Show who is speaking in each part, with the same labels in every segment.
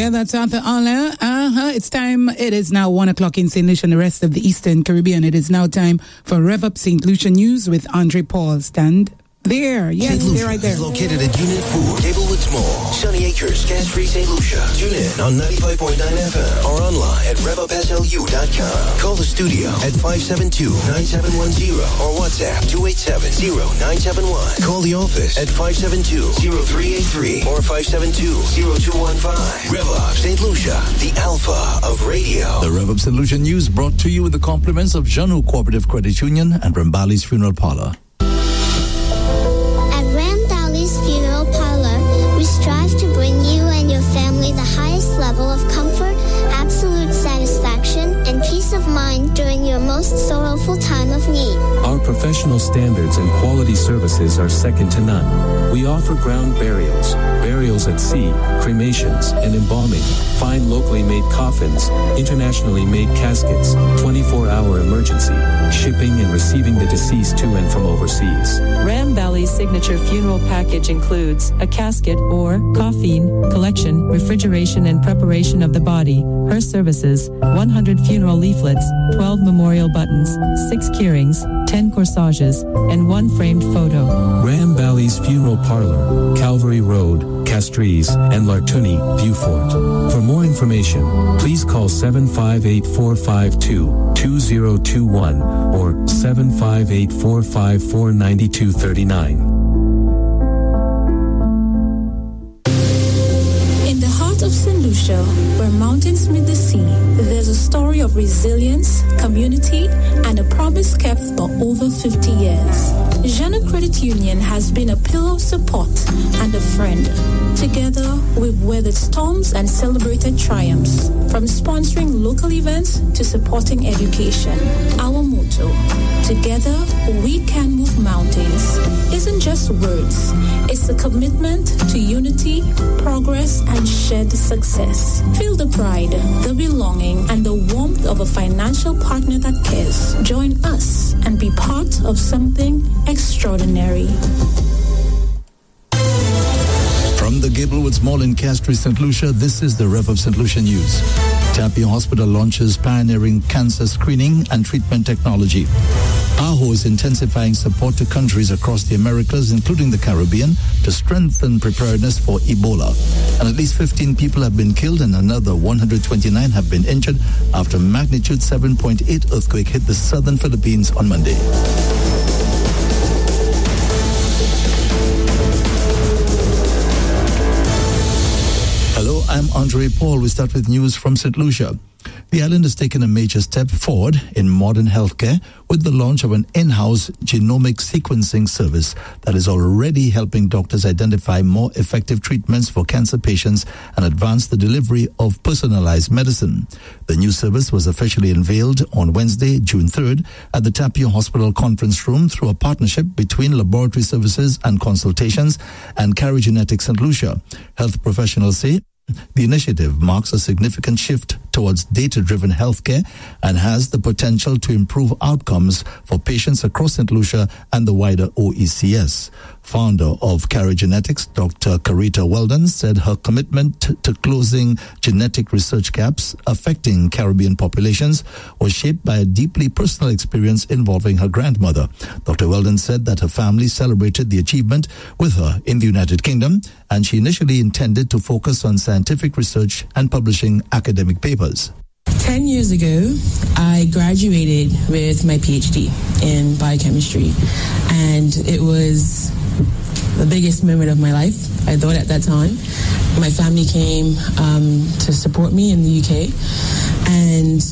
Speaker 1: Yeah, that's Arthur Aller. It's time. It is now 1 o'clock in St. Lucia and the rest of the Eastern Caribbean. It is now time for Rev Up St. Lucia News with Andre Paul. Stand there. Yes, they're right there.
Speaker 2: Located at Unit 4, Gablewoods Mall, Sunny Acres, Gas-Free St. Lucia. Tune in on 95.9 FM or online at revupslu.com. Call the studio at 572-9710 or WhatsApp 287-0971. Call the office at 572-0383 or 572-0215. Rev Up St. Lucia, the alpha of radio.
Speaker 3: The Rev Up St. Lucia News brought to you with the compliments of Janu Cooperative Credit Union and Rambali's Funeral Parlor.
Speaker 4: Level of comfort, absolute satisfaction, and peace of mind during your most sorrowful time of need.
Speaker 5: Our professional standards and quality services are second to none. We offer ground burials, burials at sea, cremations, and embalming, fine locally made coffins, internationally made caskets, 24-hour emergency, shipping and receiving the deceased to and from overseas.
Speaker 6: Ram Valley's signature funeral package includes a casket or coffin, collection, refrigeration and preparation of the body, hearse services, 100 funeral leaflets, 12 memorial buttons, 6 keyrings, 10 corsages, and 1 framed photo.
Speaker 5: Ram Valley's Funeral Parlor, Calvary Road, Castries, and Lartuni, Beaufort. For more information, please call 758-452-2021 or 758-454-9239.
Speaker 7: Of St. Lucia, where mountains meet the sea, there's a story of resilience, community, and a promise kept for over 50 years. Jana Credit Union has been a pillar of support and a friend. Together, we've weathered storms and celebrated triumphs, from sponsoring local events to supporting education. Our motto, together we can move mountains, isn't just words. It's a commitment to unity, progress, and shared success. Feel the pride, the belonging, and the warmth of a financial partner that cares. Join us and be part of something extraordinary.
Speaker 3: From the Gablewoods Mall in Castries, St. Lucia, this is the Rev of St. Lucia News. Tapia Hospital launches pioneering cancer screening and treatment technology. AHO is intensifying support to countries across the Americas, including the Caribbean, to strengthen preparedness for Ebola. And at least 15 people have been killed and another 129 have been injured after magnitude 7.8 earthquake hit the southern Philippines on Monday. Hello, I'm Andre Paul. We start with news from St. Lucia. The island has taken a major step forward in modern healthcare with the launch of an in-house genomic sequencing service that is already helping doctors identify more effective treatments for cancer patients and advance the delivery of personalized medicine. The new service was officially unveiled on Wednesday, June 3rd, at the Tapia Hospital Conference Room through a partnership between Laboratory Services and Consultations and Carigenetics St. Lucia. Health professionals say the initiative marks a significant shift towards data-driven healthcare and has the potential to improve outcomes for patients across St. Lucia and the wider OECS. Founder of Carigenetics, Dr. Carita Weldon, said her commitment to closing genetic research gaps affecting Caribbean populations was shaped by a deeply personal experience involving her grandmother. Dr. Weldon said that her family celebrated the achievement with her in the United Kingdom, and she initially intended to focus on scientific research and publishing academic papers.
Speaker 8: 10 years ago, I graduated with my PhD in biochemistry, and it was the biggest moment of my life, I thought at that time. My family came to support me in the UK, and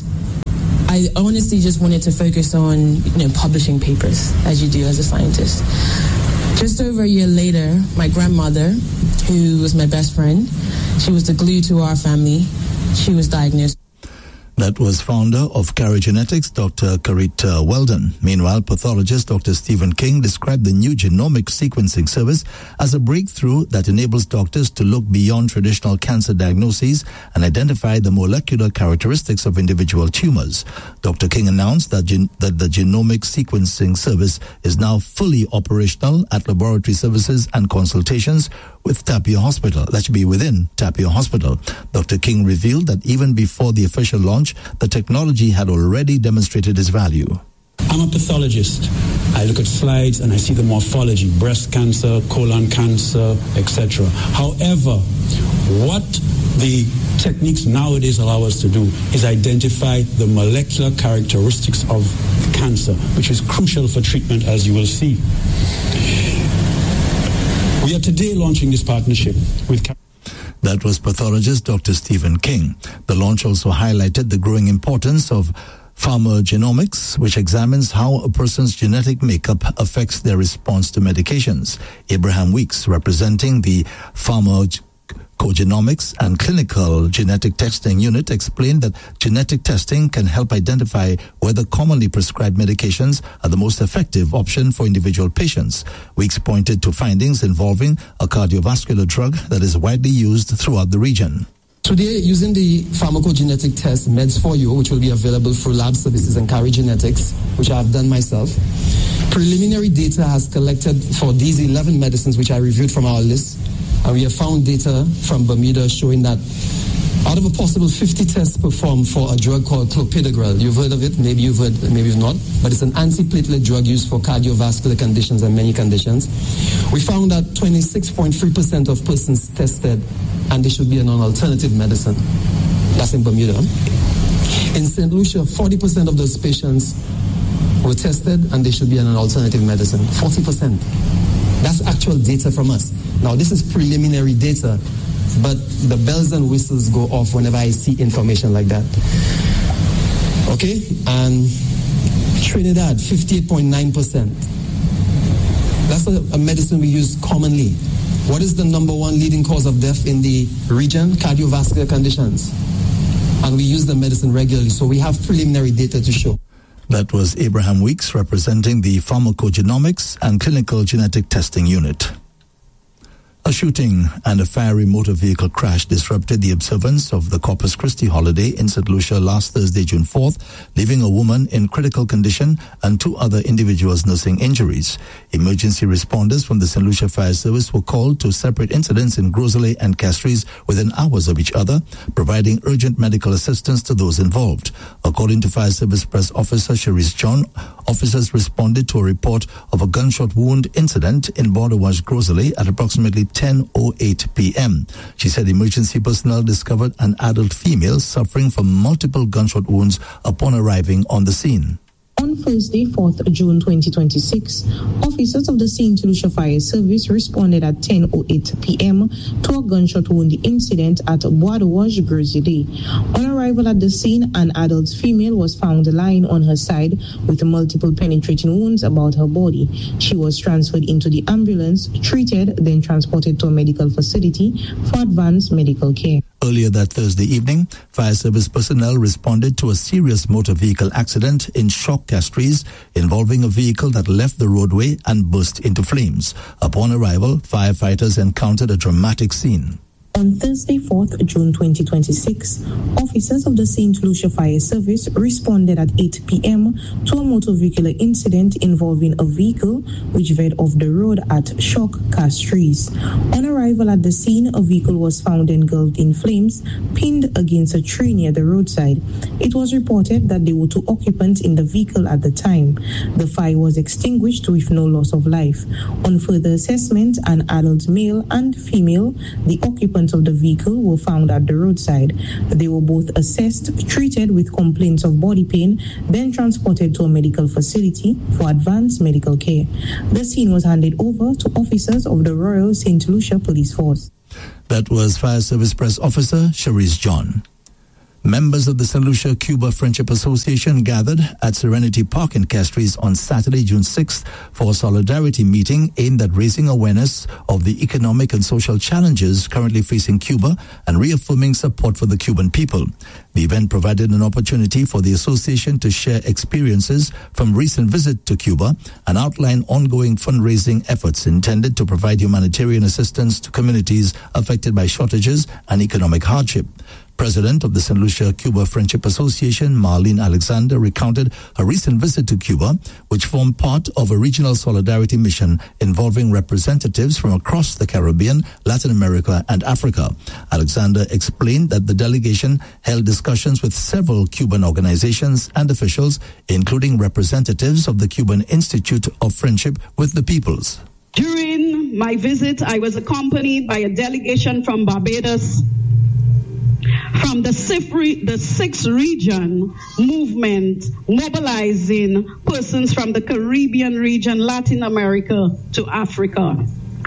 Speaker 8: I honestly just wanted to focus on, publishing papers, as you do as a scientist. Just over a year later, my grandmother, who was my best friend, she was the glue to our family, she was diagnosed.
Speaker 3: That was founder of Carigenetics, Dr. Carita Weldon. Meanwhile, pathologist Dr. Stephen King described the new genomic sequencing service as a breakthrough that enables doctors to look beyond traditional cancer diagnoses and identify the molecular characteristics of individual tumors. Dr. King announced that the genomic sequencing service is now fully operational at Laboratory Services and Consultations, with Tapia Hospital. That should be within Tapia Hospital. Dr. King revealed that even before the official launch, the technology had already demonstrated its value.
Speaker 9: I'm a pathologist. I look at slides and I see the morphology, breast cancer, colon cancer, etc. However, what the techniques nowadays allow us to do is identify the molecular characteristics of cancer, which is crucial for treatment, as you will see. We are today launching this partnership with...
Speaker 3: That was pathologist Dr. Stephen King. The launch also highlighted the growing importance of pharmacogenomics, which examines how a person's genetic makeup affects their response to medications. Abraham Weeks, representing the Pharmacogenomics and Clinical Genetic Testing Unit, explained that genetic testing can help identify whether commonly prescribed medications are the most effective option for individual patients. Weeks pointed to findings involving a cardiovascular drug that is widely used throughout the region.
Speaker 10: Today, using the pharmacogenetic test Meds4U, which will be available through lab services and Carry Genetics, which I have done myself, preliminary data has collected for these 11 medicines which I reviewed from our list, and we have found data from Bermuda showing that out of a possible 50 tests performed for a drug called clopidogrel, you've heard of it, maybe you've heard, maybe you've not, but it's an antiplatelet drug used for cardiovascular conditions and many conditions. We found that 26.3% of persons tested, and they should be on an alternative medicine. That's in Bermuda. In St. Lucia, 40% of those patients were tested, and they should be on an alternative medicine. 40%. That's actual data from us. Now, this is preliminary data, but the bells and whistles go off whenever I see information like that. Okay? And Trinidad, 58.9%. That's a medicine we use commonly. What is the number one leading cause of death in the region? Cardiovascular conditions. And we use the medicine regularly, so we have preliminary data to show.
Speaker 3: That was Abraham Weeks, representing the Pharmacogenomics and Clinical Genetic Testing Unit. A shooting and a fiery motor vehicle crash disrupted the observance of the Corpus Christi holiday in St. Lucia last Thursday, June 4th, leaving a woman in critical condition and 2 other individuals nursing injuries. Emergency responders from the St. Lucia Fire Service were called to separate incidents in Grosley and Castries within hours of each other, providing urgent medical assistance to those involved. According to Fire Service Press Officer Cherise John, officers responded to a report of a gunshot wound incident in Border Wash, Grosley at approximately 10:08 p.m. She said emergency personnel discovered an adult female suffering from multiple gunshot wounds upon arriving on the scene.
Speaker 11: On Thursday, 4th June 2026, officers of the St. Lucia Fire Service responded at 10:08 p.m. to a gunshot wound incident at Bois de Wash, Grosley. On arrival at the scene, an adult female was found lying on her side with multiple penetrating wounds about her body. She was transferred into the ambulance, treated, then transported to a medical facility for advanced medical care.
Speaker 3: Earlier that Thursday evening, fire service personnel responded to a serious motor vehicle accident in Shock, Castries, involving a vehicle that left the roadway and burst into flames. Upon arrival, firefighters encountered a dramatic scene.
Speaker 11: On Thursday, 4th June 2026, officers of the St. Lucia Fire Service responded at 8 p.m. to a motor vehicular incident involving a vehicle which veered off the road at Shock, Castries. On arrival at the scene, a vehicle was found engulfed in flames, pinned against a tree near the roadside. It was reported that there were 2 occupants in the vehicle at the time. The fire was extinguished with no loss of life. On further assessment, an adult male and female, the occupants of the vehicle, were found at the roadside. They were both assessed, treated with complaints of body pain, then transported to a medical facility for advanced medical care. The scene was handed over to officers of the Royal St. Lucia Police Force.
Speaker 3: That was Fire Service Press Officer Cherise John. Members of the St. Lucia Cuba Friendship Association gathered at Serenity Park in Castries on Saturday, June 6th for a solidarity meeting aimed at raising awareness of the economic and social challenges currently facing Cuba and reaffirming support for the Cuban people. The event provided an opportunity for the association to share experiences from recent visit to Cuba and outline ongoing fundraising efforts intended to provide humanitarian assistance to communities affected by shortages and economic hardship. President of the St. Lucia Cuba Friendship Association, Marlene Alexander, recounted her recent visit to Cuba, which formed part of a regional solidarity mission involving representatives from across the Caribbean, Latin America, and Africa. Alexander explained that the delegation held discussions with several Cuban organizations and officials, including representatives of the Cuban Institute of Friendship with the Peoples.
Speaker 12: During my visit, I was accompanied by a delegation from Barbados, from the sixth region movement, mobilizing persons from the Caribbean region, Latin America to Africa.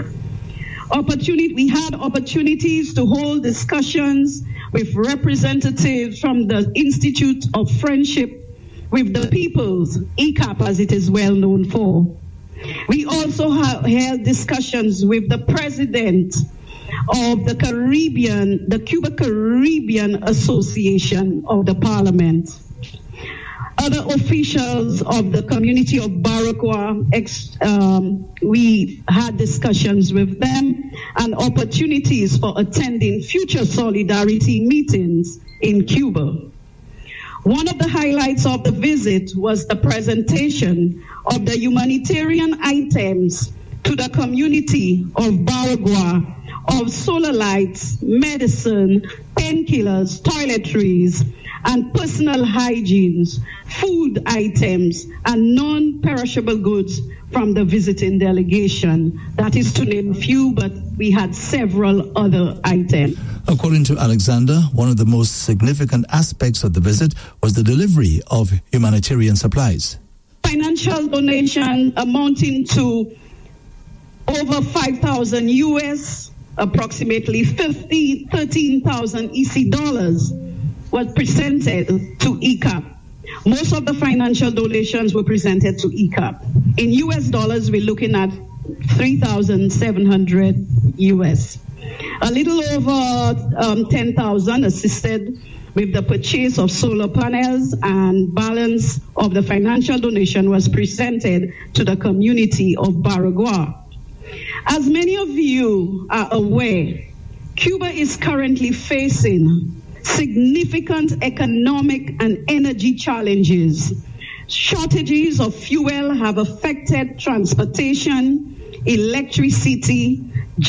Speaker 12: We had opportunities to hold discussions with representatives from the Institute of Friendship with the Peoples, ECAP as it is well known for. We also held discussions with the president of the Cuba Caribbean Association of the Parliament. Other officials of the community of Baragua, we had discussions with them and opportunities for attending future solidarity meetings in Cuba. One of the highlights of the visit was the presentation of the humanitarian items to the community of Baragua of solar lights, medicine, painkillers, toiletries, and personal hygienes, food items, and non-perishable goods from the visiting delegation. That is to name a few, but we had several other items.
Speaker 3: According to Alexander, one of the most significant aspects of the visit was the delivery of humanitarian supplies.
Speaker 12: Financial donation amounting to over 5,000 US, approximately 13,000 EC dollars was presented to ECAP. Most of the financial donations were presented to ECAP. In US dollars, we're looking at 3,700 US. A little over 10,000 assisted with the purchase of solar panels, and balance of the financial donation was presented to the community of Baragua. As many of you are aware, Cuba is currently facing significant economic and energy challenges. Shortages of fuel have affected transportation, electricity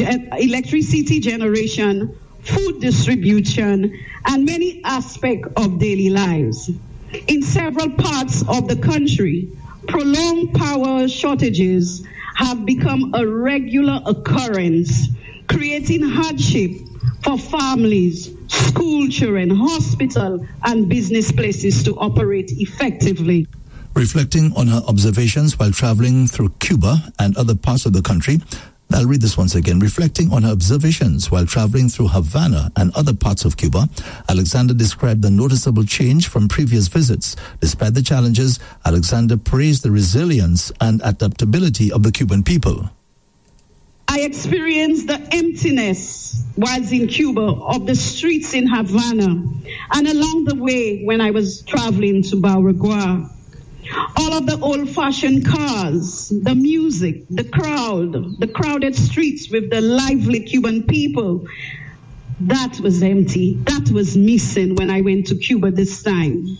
Speaker 12: generation, food distribution, and many aspects of daily lives. In several parts of the country, prolonged power shortages have become a regular occurrence, creating hardship for families, school children, hospital, and business places to operate effectively.
Speaker 3: Reflecting on her observations while traveling through Cuba and other parts of the country, I'll read this once again. Reflecting on her observations while traveling through Havana and other parts of Cuba, Alexander described the noticeable change from previous visits. Despite the challenges, Alexander praised the resilience and adaptability of the Cuban people.
Speaker 12: I experienced the emptiness whilst in Cuba of the streets in Havana and along the way when I was traveling to Baragua. All of the old-fashioned cars, the music, the crowd, the crowded streets with the lively Cuban people, that was empty. That was missing when I went to Cuba this time.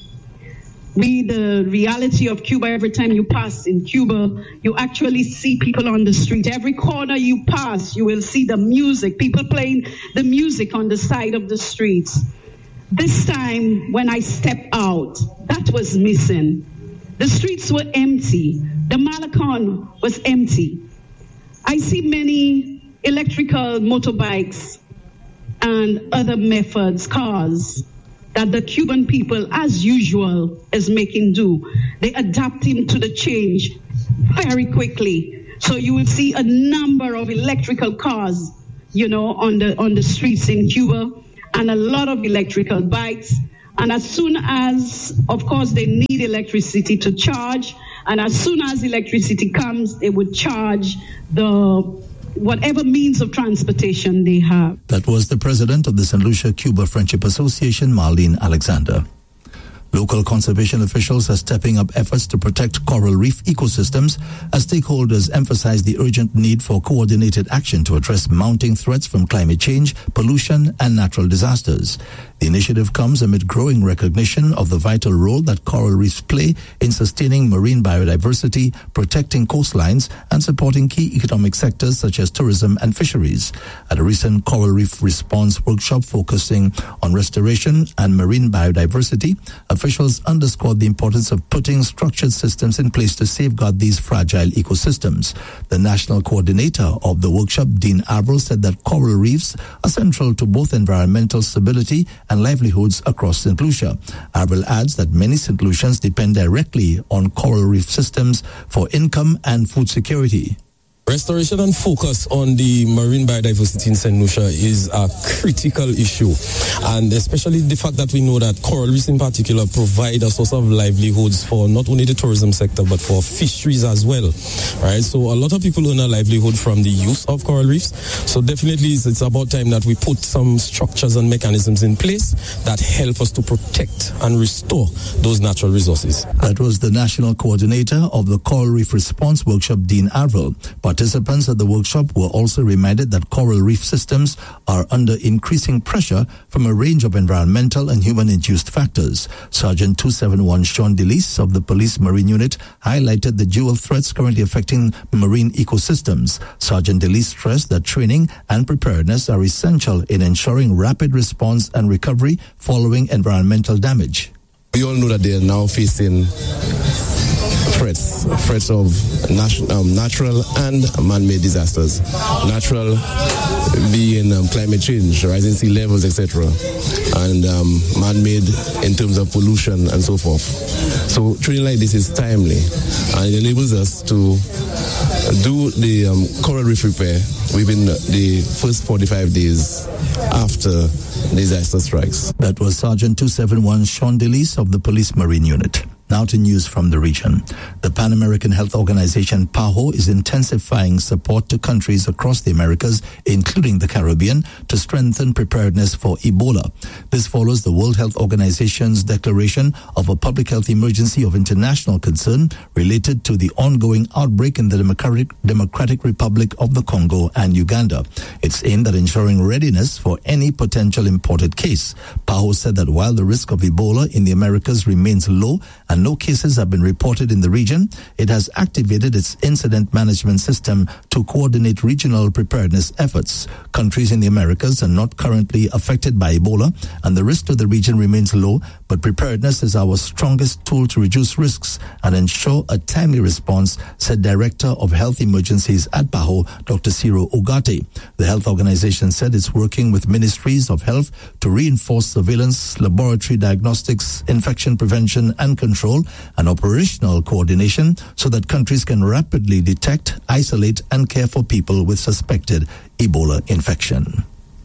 Speaker 12: The reality of Cuba, every time you pass in Cuba, you actually see people on the street. Every corner you pass, you will see the music, people playing the music on the side of the streets. This time, when I stepped out, that was missing. The streets were empty. The Malecon was empty. I see many electrical motorbikes and other methods, cars, that the Cuban people, as usual, is making do. They adapting to the change very quickly. So you will see a number of electrical cars, on the streets in Cuba, and a lot of electrical bikes. And as soon as, of course, they need electricity to charge, and as soon as electricity comes, they would charge whatever means of transportation they have.
Speaker 3: That was the president of the St. Lucia Cuba Friendship Association, Marlene Alexander. Local conservation officials are stepping up efforts to protect coral reef ecosystems as stakeholders emphasize the urgent need for coordinated action to address mounting threats from climate change, pollution, and natural disasters. The initiative comes amid growing recognition of the vital role that coral reefs play in sustaining marine biodiversity, protecting coastlines, and supporting key economic sectors such as tourism and fisheries. At a recent coral reef response workshop focusing on restoration and marine biodiversity, officials underscored the importance of putting structured systems in place to safeguard these fragile ecosystems. The national coordinator of the workshop, Dean Averill, said that coral reefs are central to both environmental stability and livelihoods across St. Lucia. Averill adds that many St. Lucians depend directly on coral reef systems for income and food security.
Speaker 13: Restoration and focus on the marine biodiversity in St. Lucia is a critical issue, and especially the fact that we know that coral reefs in particular provide a source of livelihoods for not only the tourism sector but for fisheries as well, right? So a lot of people earn a livelihood from the use of coral reefs, so definitely it's about time that we put some structures and mechanisms in place that help us to protect and restore those natural resources.
Speaker 3: That was the national coordinator of the Coral Reef Response Workshop, Dean Averill. Participants at the workshop were also reminded that coral reef systems are under increasing pressure from a range of environmental and human-induced factors. Sergeant 271 Sean DeLise of the Police Marine Unit highlighted the dual threats currently affecting marine ecosystems. Sergeant DeLise stressed that training and preparedness are essential in ensuring rapid response and recovery following environmental damage.
Speaker 14: We all know that they are now facing threats of natural and man-made disasters. Natural being climate change, rising sea levels, etc., and man-made in terms of pollution and so forth. So training like this is timely, and it enables us to do the coral reef repair within the first 45 days after disaster strikes.
Speaker 3: That was Sergeant 271 Sean DeLise of the Police Marine Unit. Now to news from the region. The Pan American Health Organization, PAHO, is intensifying support to countries across the Americas, including the Caribbean, to strengthen preparedness for Ebola. This follows the World Health Organization's declaration of a public health emergency of international concern related to the ongoing outbreak in the Democratic Republic of the Congo and Uganda. It's aimed at ensuring readiness for any potential imported case. PAHO said that while the risk of Ebola in the Americas remains low and no cases have been reported in the region, it has activated its incident management system to coordinate regional preparedness efforts. Countries in the Americas are not currently affected by Ebola, and the risk to the region remains low, but preparedness is our strongest tool to reduce risks and ensure a timely response, said Director of Health Emergencies at PAHO, Dr. Ciro Ugarte. The health organization said it's working with ministries of health to reinforce surveillance, laboratory diagnostics, infection prevention and control, and operational coordination so that countries can rapidly detect, isolate, and care for people with suspected Ebola infection.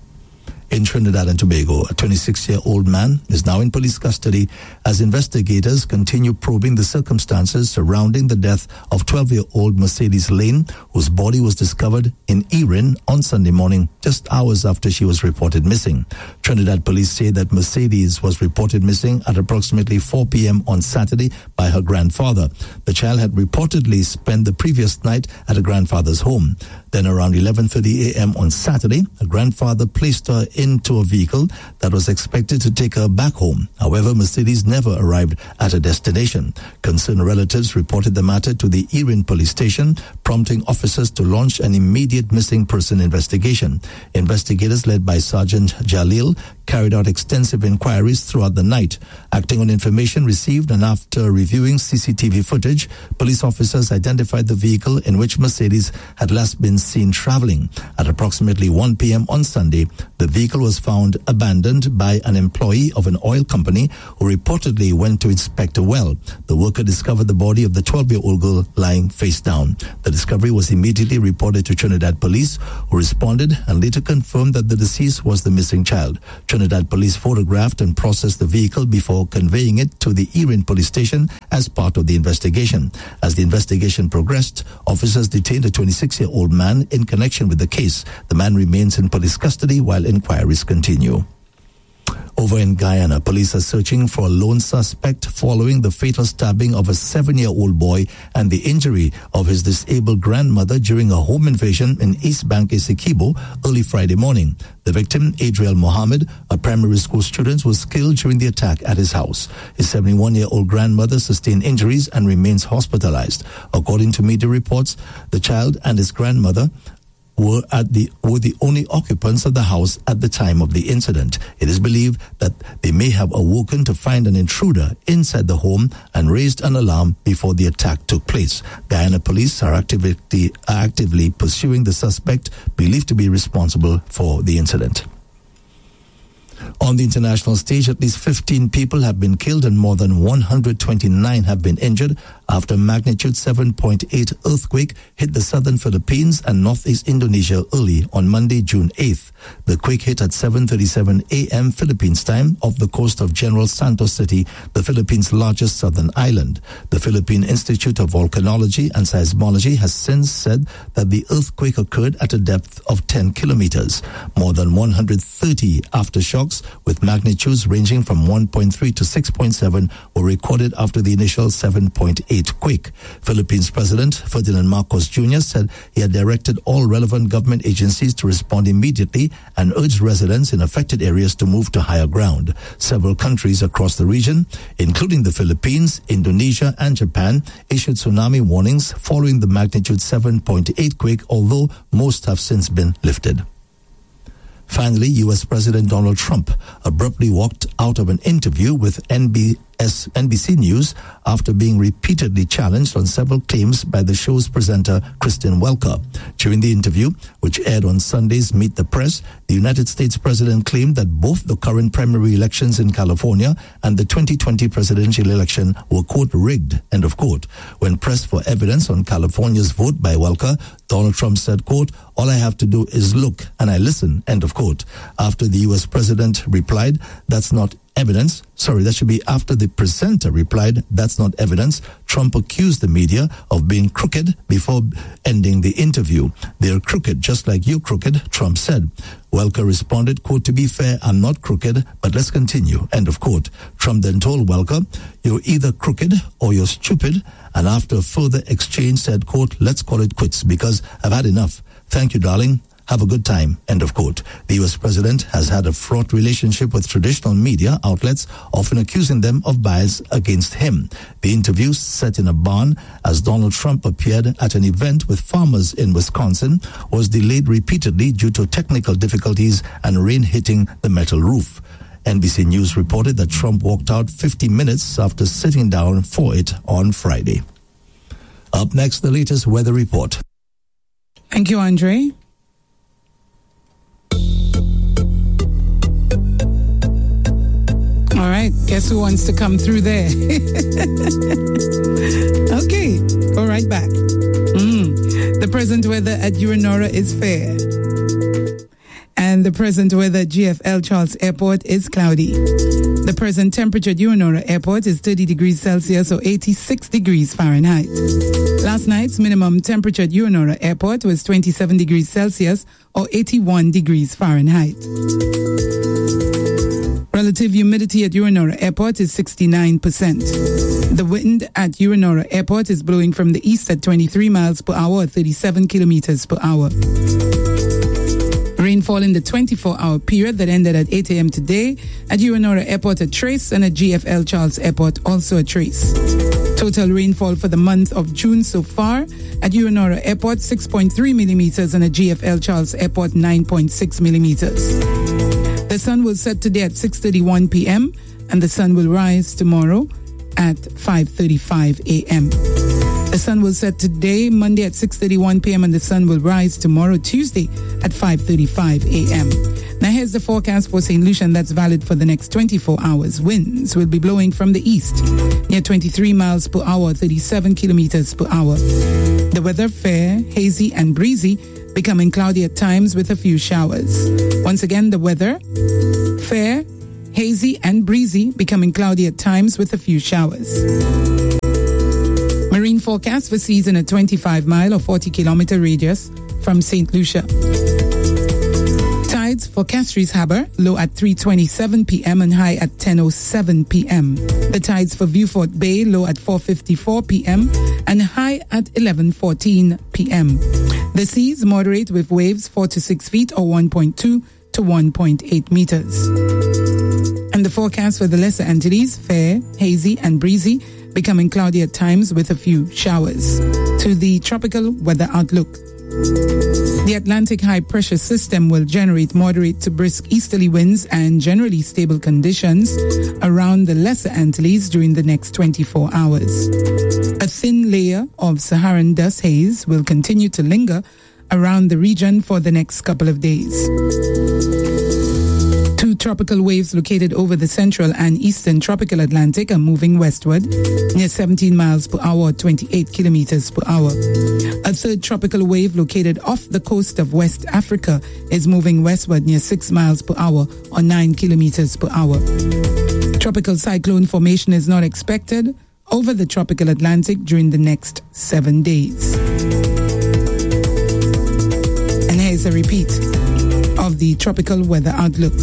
Speaker 3: In Trinidad and Tobago, a 26-year-old man is now in police custody as investigators continue probing the circumstances surrounding the death of 12-year-old Mercedes Lane, whose body was discovered in Erin on Sunday morning, just hours after she was reported missing. Trinidad police say that Mercedes was reported missing at approximately 4 p.m. on Saturday by her grandfather. The child had reportedly spent the previous night at her grandfather's home. Then around 11:30 a.m. on Saturday, her grandfather placed her into a vehicle that was expected to take her back home. However, Mercedes never arrived at her destination. Concerned relatives reported the matter to the Erin police station, prompting officers to launch an immediate missing person investigation. Investigators led by Sergeant Jalil carried out extensive inquiries throughout the night. Acting on information received and after reviewing CCTV footage, police officers identified the vehicle in which Mercedes had last been seen traveling. At approximately 1 p.m. on Sunday, the vehicle was found abandoned by an employee of an oil company who reportedly went to inspect a well. The worker discovered the body of the 12-year-old girl lying face down. The discovery was immediately reported to Trinidad police, who responded and later confirmed that the deceased was the missing child. Trinidad police photographed and processed the vehicle before conveying it to the Erin police station as part of the investigation. As the investigation progressed, officers detained a 26-year-old man in connection with the case. The man remains in police custody while inquiries continue. Over Over in Guyana, police are searching for a lone suspect following the fatal stabbing of a 7-year-old boy and the injury of his disabled grandmother during a home invasion in East Bank, Essequibo, early Friday morning. The victim, Adriel Mohammed, a primary school student, was killed during the attack at his house. His 71-year-old grandmother sustained injuries and remains hospitalized. According to media reports, the child and his grandmother were the only occupants of the house at the time of the incident. It is believed that they may have awoken to find an intruder inside the home and raised an alarm before the attack took place. Guyana police are actively pursuing the suspect believed to be responsible for the incident. On the international stage, at least 15 people have been killed and more than 129 have been injured after a magnitude 7.8 earthquake hit the southern Philippines and northeast Indonesia early on Monday, June 8th. The quake hit at 7:37 a.m. Philippines time off the coast of General Santos City, the Philippines' largest southern island. The Philippine Institute of Volcanology and Seismology has since said that the earthquake occurred at a depth of 10 kilometers. More than 130 aftershocks with magnitudes ranging from 1.3 to 6.7 were recorded after the initial 7.8 quake. Philippines President Ferdinand Marcos Jr. said he had directed all relevant government agencies to respond immediately and urged residents in affected areas to move to higher ground. Several countries across the region, including the Philippines, Indonesia, and Japan, issued tsunami warnings following the magnitude 7.8 quake, although most have since been lifted. Finally, U.S. President Donald Trump abruptly walked out of an interview with NBC News after being repeatedly challenged on several claims by the show's presenter, Kristen Welker. During the interview, which aired on Sunday's Meet the Press, the United States president claimed that both the current primary elections in California and the 2020 presidential election were, quote, rigged, end of quote. When pressed for evidence on California's vote by Welker, Donald Trump said, quote, all I have to do is look and I listen, end of quote. After the U.S. president replied, that's not evidence. Sorry, that should be after the presenter replied, that's not evidence. Trump accused the media of being crooked before ending the interview. They're crooked, just like you're crooked, Trump said. Welker responded, quote, to be fair, I'm not crooked, but let's continue, end of quote. Trump then told Welker, you're either crooked or you're stupid. And after a further exchange said, quote, let's call it quits because I've had enough. Thank you, darling. Have a good time, end of quote. The U.S. president has had a fraught relationship with traditional media outlets, often accusing them of bias against him. The interview, set in a barn as Donald Trump appeared at an event with farmers in Wisconsin, was delayed repeatedly due to technical difficulties and rain hitting the metal roof. NBC News reported that Trump walked out 50 minutes after sitting down for it on Friday. Up next, the latest weather report.
Speaker 1: Thank you, Andre. All right, guess who wants to come through there? Okay, go right back. The present weather at Uranora is fair. And the present weather at GFL Charles Airport is cloudy. The present temperature at Uranora Airport is 30 degrees Celsius or 86 degrees Fahrenheit. Last night's minimum temperature at Uranora Airport was 27 degrees Celsius or 81 degrees Fahrenheit. Relative humidity at Uranora Airport is 69%. The wind at Uranora Airport is blowing from the east at 23 miles per hour or 37 kilometers per hour. Rainfall in the 24-hour period that ended at 8 a.m. today at Uranora Airport a trace and at GFL Charles Airport also a trace. Total rainfall for the month of June so far at Uranora Airport 6.3 millimeters and at GFL Charles Airport 9.6 millimeters. The sun will set today at 6:31 p.m. and the sun will rise tomorrow at 5:35 a.m. The sun will set today, Monday at 6:31 p.m. and the sun will rise tomorrow, Tuesday at 5:35 a.m. Now here's the forecast for St. Lucia, and that's valid for the next 24 hours. Winds will be blowing from the east near 23 miles per hour, 37 kilometers per hour. The weather fair, hazy and breezy, becoming cloudy at times with a few showers. Once again, the weather fair, hazy and breezy, becoming cloudy at times with a few showers. Marine forecast for seas in a 25-mile or 40-kilometer radius from St. Lucia. Tides for Castries Harbour, low at 3:27 p.m. and high at 10:07 p.m. The tides for Beaufort Bay, low at 4:54 p.m. and high at 11:14 p.m. The seas moderate with waves 4 to 6 feet or 1.2 to 1.8 meters. And the forecast for the Lesser Antilles, fair, hazy and breezy, becoming cloudy at times with a few showers. To the tropical weather outlook. The Atlantic high pressure system will generate moderate to brisk easterly winds and generally stable conditions around the Lesser Antilles during the next 24 hours. A thin layer of Saharan dust haze will continue to linger around the region for the next couple of days. Two tropical waves located over the central and eastern tropical Atlantic are moving westward near 17 miles per hour or 28 kilometers per hour. A third tropical wave located off the coast of West Africa is moving westward near 6 miles per hour or 9 kilometers per hour. Tropical cyclone formation is not expected over the tropical Atlantic during the next 7 days. And here's a repeat of the tropical weather outlook.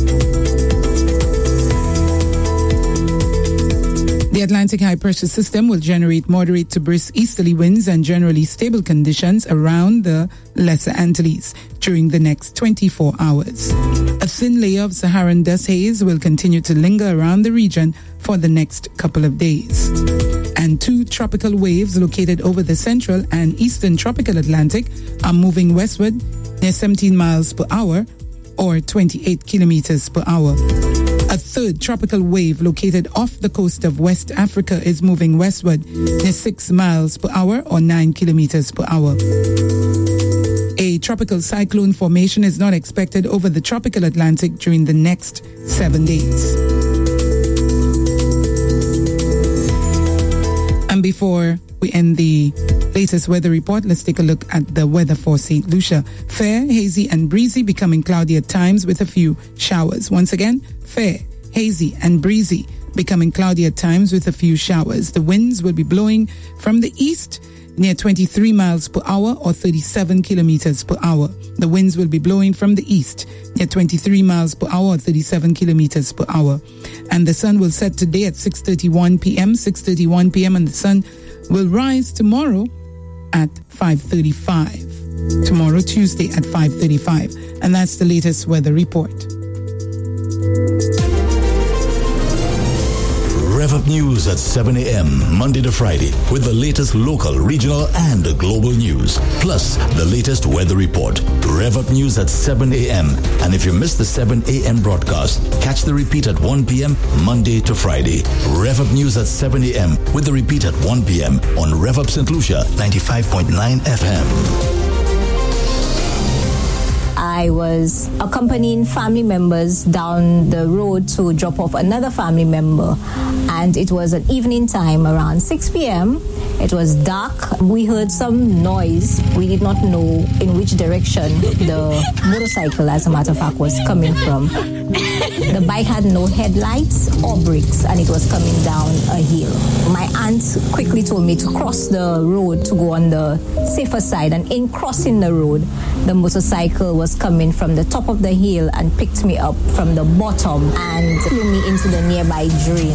Speaker 1: The Atlantic high pressure system will generate moderate to brisk easterly winds and generally stable conditions around the Lesser Antilles during the next 24 hours. A thin layer of Saharan dust haze will continue to linger around the region for the next couple of days. And two tropical waves located over the central and eastern tropical Atlantic are moving westward near 17 miles per hour or 28 kilometers per hour. A third tropical wave located off the coast of West Africa is moving westward near 6 miles per hour or 9 kilometers per hour. A tropical cyclone formation is not expected over the tropical Atlantic during the next 7 days. And before we end the latest weather report, let's take a look at the weather for St. Lucia. Fair, hazy and breezy, becoming cloudy at times with a few showers. Once again, fair, hazy and breezy, becoming cloudy at times with a few showers. The winds will be blowing from the east near 23 miles per hour or 37 kilometers per hour. The winds will be blowing from the east near 23 miles per hour or 37 kilometers per hour. And the sun will set today at 6:31 p.m., and the sun will rise tomorrow at 5:35. Tomorrow, Tuesday, at 5:35. And that's the latest weather report.
Speaker 15: Rev Up News at 7 a.m. Monday to Friday with the latest local, regional and global news. Plus the latest weather report. Rev Up News at 7 a.m. And if you missed the 7 a.m. broadcast, catch the repeat at 1 p.m. Monday to Friday. Rev Up News at 7 a.m. with the repeat at 1 p.m. on Rev Up St. Lucia 95.9 FM.
Speaker 16: I was accompanying family members down the road to drop off another family member, and it was an evening time around 6 p.m. It was dark. We heard some noise. We did not know in which direction the motorcycle, as a matter of fact, was coming from. The bike had no headlights or brakes, and it was coming down a hill. My aunt quickly told me to cross the road to go on the safer side, and in crossing the road, the motorcycle was coming from the top of the hill and picked me up from the bottom and threw me into the nearby drain.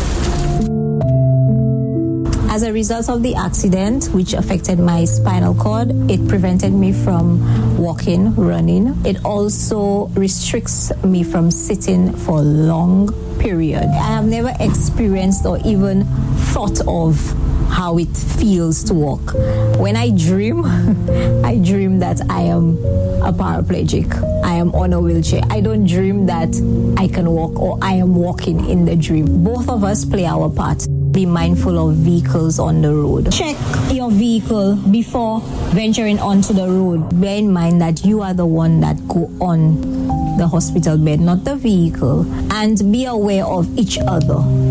Speaker 16: As a result of the accident, which affected my spinal cord, it prevented me from walking, running. It also restricts me from sitting for a long period. I have never experienced or even thought of how it feels to walk. When I dream, I dream that I am a paraplegic. I am on a wheelchair. I don't dream that I can walk or I am walking in the dream. Both of us play our part. Be mindful of vehicles on the road. Check your vehicle before venturing onto the road. Bear in mind that you are the one that go on the hospital bed, not the vehicle. And be aware of each other.